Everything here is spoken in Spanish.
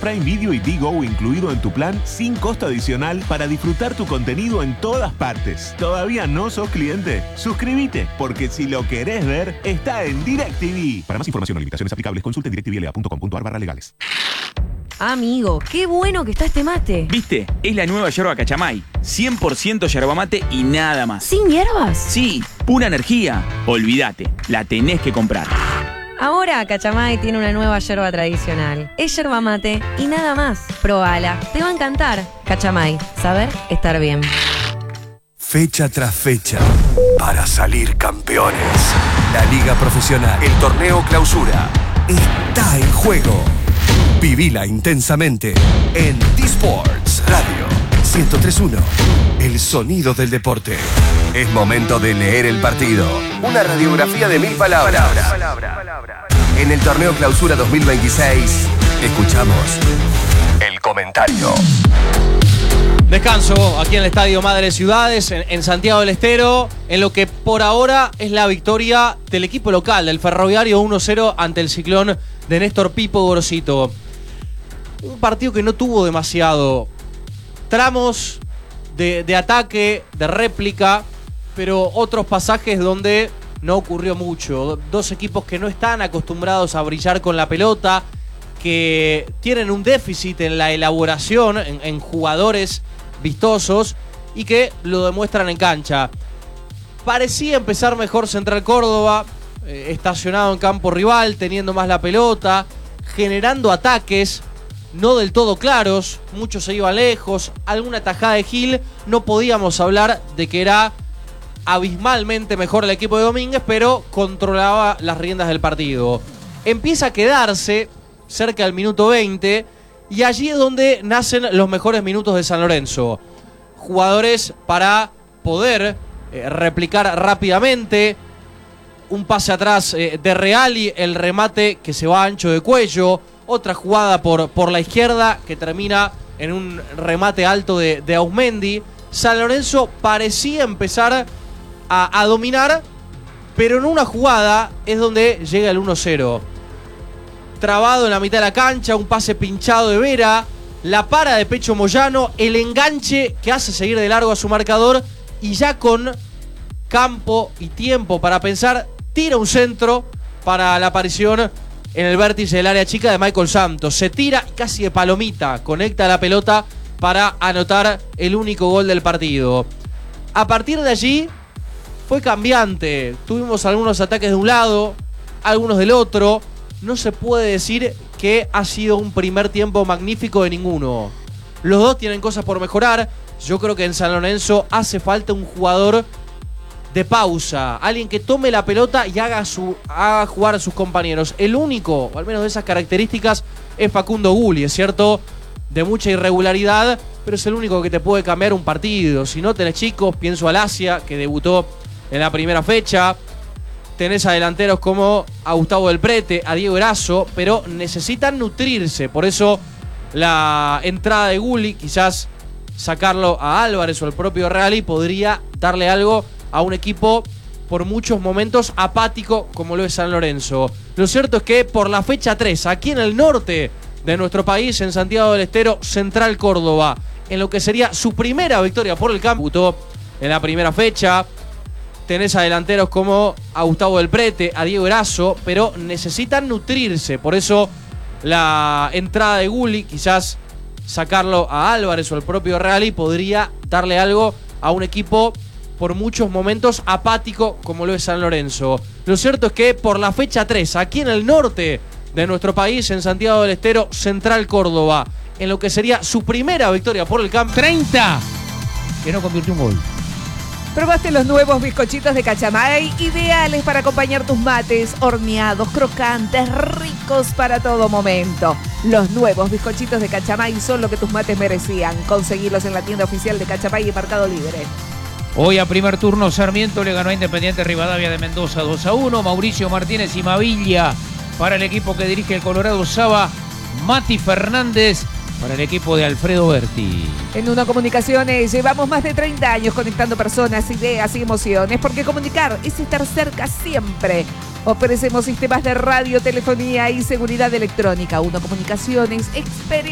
Prime Video y Digo incluido en tu plan sin costo adicional para disfrutar tu contenido en todas partes. ¿Todavía no sos cliente? Suscríbete, porque si lo querés ver, está en DirecTV. Para más información o limitaciones aplicables, consulte directvla.com.ar/legales. Amigo, qué bueno que está este mate. ¿Viste? Es la nueva yerba Cachamay. 100% yerba mate y nada más. ¿Sin hierbas? Sí, pura energía. Olvídate, la tenés que comprar. Ahora Cachamay tiene una nueva yerba tradicional. Es yerba mate y nada más. Probala, te va a encantar. Cachamay, saber estar bien. Fecha tras fecha, para salir campeones. La Liga Profesional, el Torneo Clausura, está en juego. Vivila intensamente en D-Sports Radio 103.1. El sonido del deporte. Es momento de leer el partido. Una radiografía de 1000 palabras. En el Torneo Clausura 2026, escuchamos el comentario. Descanso aquí en el Estadio Madre Ciudades, en Santiago del Estero, en lo que por ahora es la victoria del equipo local, del Ferroviario 1-0 ante el Ciclón de Néstor Pipo Gorosito. Un partido que no tuvo demasiado tramos de ataque, de réplica, pero otros pasajes donde no ocurrió mucho. Dos equipos que no están acostumbrados a brillar con la pelota, que tienen un déficit en la elaboración, en jugadores vistosos, y que lo demuestran en cancha. Parecía empezar mejor Central Córdoba, estacionado en campo rival, teniendo más la pelota, generando ataques no del todo claros, muchos se iban lejos, alguna tajada de Gil. No podíamos hablar de que era abismalmente mejor el equipo de Domínguez, pero controlaba las riendas del partido. Empieza a quedarse cerca del minuto 20, y allí es donde nacen los mejores minutos de San Lorenzo. Jugadores para poder replicar rápidamente, un pase atrás de Reali, el remate que se va ancho de cuello, otra jugada por la izquierda que termina en un remate alto de Auzmendi. San Lorenzo parecía empezar a dominar, pero en una jugada es donde llega el 1-0. Trabado en la mitad de la cancha, un pase pinchado de Vera, la para de pecho Moyano, el enganche que hace seguir de largo a su marcador, y ya con campo y tiempo para pensar, tira un centro para la aparición en el vértice del área chica de Michael Santos. Se tira casi de palomita, conecta la pelota para anotar el único gol del partido. A partir de allí fue cambiante. Tuvimos algunos ataques de un lado, algunos del otro. No se puede decir que ha sido un primer tiempo magnífico de ninguno. Los dos tienen cosas por mejorar. Yo creo que en San Lorenzo hace falta un jugador de pausa, alguien que tome la pelota y haga jugar a sus compañeros. El único, o al menos de esas características, es Facundo Gulli, es cierto, de mucha irregularidad, pero es el único que te puede cambiar un partido. Si no tenés chicos, pienso al Asia, que debutó en la primera fecha. Tenés a delanteros como a Gustavo Del Prete, a Diego Erazo, pero necesitan nutrirse. Por eso la entrada de Gulli, quizás sacarlo a Álvarez o al propio Reali, podría darle algo a un equipo por muchos momentos apático como lo es San Lorenzo. Lo cierto es que por la fecha 3, aquí en el norte de nuestro país, en Santiago del Estero, Central Córdoba, en lo que sería su primera victoria por el campo, en la primera fecha. Tenés a delanteros como a Gustavo Del Prete, a Diego Erazo, pero necesitan nutrirse. Por eso la entrada de Gulli, quizás sacarlo a Álvarez o al propio Reali, podría darle algo a un equipo por muchos momentos apático como lo es San Lorenzo. Lo cierto es que por la fecha 3, aquí en el norte de nuestro país, en Santiago del Estero, Central Córdoba, en lo que sería su primera victoria por el campo. 30, que no convirtió un gol. ¿Probaste los nuevos bizcochitos de Cachamay? Ideales para acompañar tus mates, horneados, crocantes, ricos para todo momento. Los nuevos bizcochitos de Cachamay son lo que tus mates merecían. Conseguilos en la tienda oficial de Cachamay y Mercado Libre. Hoy a primer turno Sarmiento le ganó a Independiente Rivadavia de Mendoza 2-1. Mauricio Martínez y Mavilla para el equipo que dirige el Colorado Saba. Mati Fernández para el equipo de Alfredo Berti. En Uno Comunicaciones llevamos más de 30 años conectando personas, ideas y emociones, porque comunicar es estar cerca siempre. Ofrecemos sistemas de radio, telefonía y seguridad electrónica. Uno Comunicaciones, experiencia.